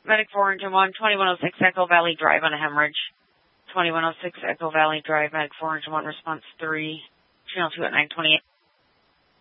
Medic 4 Engine 1, 2106 Echo Valley Drive on a hemorrhage. 2106 Echo Valley Drive, Medic 4 Engine 1, response 3, channel 2 at 928.